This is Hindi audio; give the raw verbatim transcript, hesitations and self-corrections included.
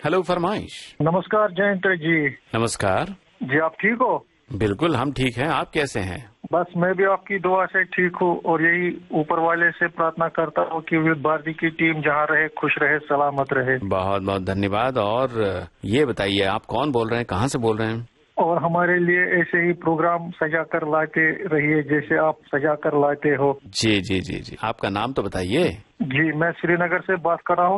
हेलो फरमाइश। नमस्कार जयंत जी। नमस्कार जी आप ठीक हो? बिल्कुल हम ठीक हैं, आप कैसे हैं? बस मैं भी आपकी दुआ से ठीक हूँ और यही ऊपर वाले से प्रार्थना करता हूँ कि विविध भारती की टीम जहाँ रहे खुश रहे सलामत रहे। बहुत बहुत धन्यवाद। और ये बताइए आप कौन बोल रहे हैं, कहाँ से बोल रहे हैं? और हमारे लिए ऐसे ही प्रोग्राम सजा कर लाते रहिए जैसे आप सजा कर लाते हो। जी जी जी जी आपका नाम तो बताइए। जी मैं श्रीनगर से बात कर रहा हूँ।